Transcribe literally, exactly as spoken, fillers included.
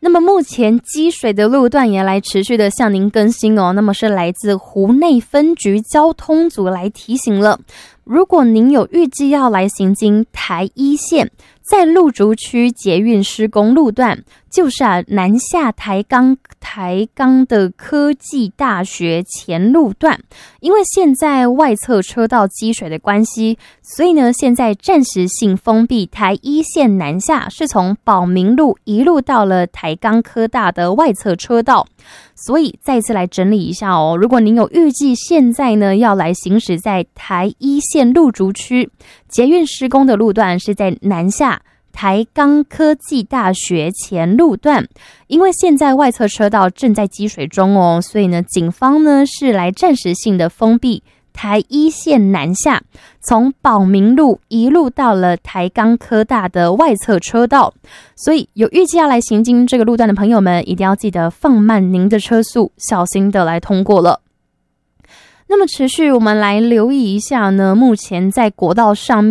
那么目前积水的路段也来持续的向您更新哦，那么是来自湖内分局交通组来提醒了，如果您有预计要来行经台一线，在路竹区捷运施工路段，就是啊南下台钢台钢的科技大学前路段，因为现在外侧车道积水的关系，所以呢现在暂时性封闭台一线南下，是从保民路一路到了台钢科大的外侧车道。所以再次来整理一下哦，如果您有预计现在呢要来行驶在台一线路竹区，捷运施工的路段是在南下台钢科技大学前路段，因为现在外侧车道正在积水中哦，所以呢警方呢是来暂时性的封闭台一线南下，从保民路一路到了台钢科大的外侧车道，所以有预计要来行经这个路段的朋友们，一定要记得放慢您的车速，小心的来通过了。那么持续我们来留意一下呢，目前在国道上面